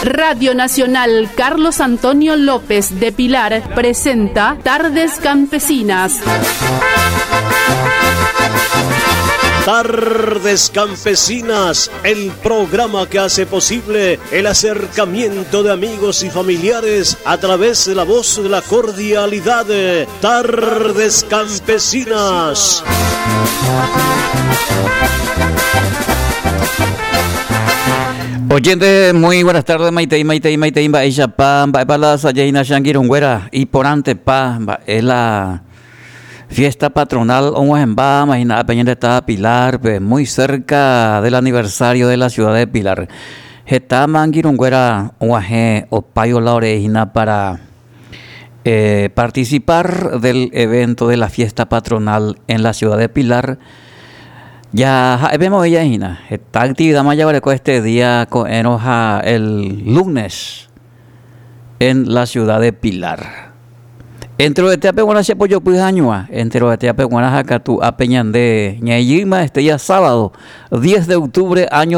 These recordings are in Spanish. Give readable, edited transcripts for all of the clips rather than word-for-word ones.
Radio Nacional Carlos Antonio López de Pilar presenta Tardes Campesinas. Tardes Campesinas, el programa que hace posible el acercamiento de amigos y familiares a través de la voz de la cordialidad. Tardes Campesinas. Oyente, muy buenas tardes, Maite, Baisha, Pa, Baipala, Sayena, Shangirungüera, y por ante, Pa, es la fiesta patronal, Omuajemba, Imagina, Peña de Pilar, muy cerca del aniversario de la ciudad de Pilar. Está Mangirungüera, Omuaje, Opayo la orejina para participar del evento de la fiesta patronal en la ciudad de Pilar. Ya vemos ella hina. Esta actividad más ya este día enoja el lunes en la ciudad de Pilar. Entre los teapeguana se apoyó pues años. Entre los teapeguana jacatu apeñan de ñayima este día sábado 10 de octubre año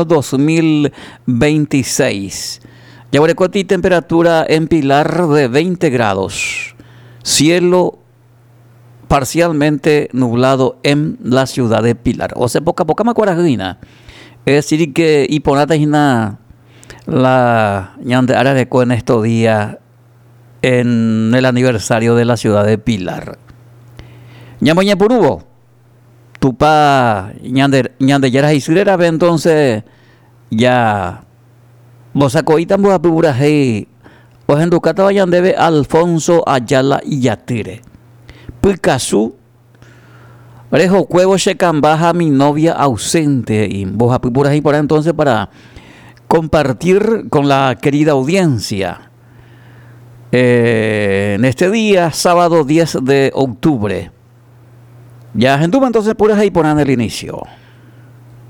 2026. Ya y temperatura en Pilar de 20 grados. Cielo parcialmente nublado en la ciudad de Pilar. O sea, poca más cuarajina. Es decir, que Iponata es la ñandeara de en estos días en el aniversario de la ciudad de Pilar. Ñamoña Purubo. Tupa ñandeyara islera ve entonces ya los acoitan boa piburaje o en Ducata vayan debe Alfonso Ayala y Yatire. Picasso, Rejo Cuevo Shecambaja, mi novia ausente, y Boja Pipuras y por entonces para compartir con la querida audiencia en este día, sábado 10 de octubre. Ya, entonces puras ahí ponen el inicio.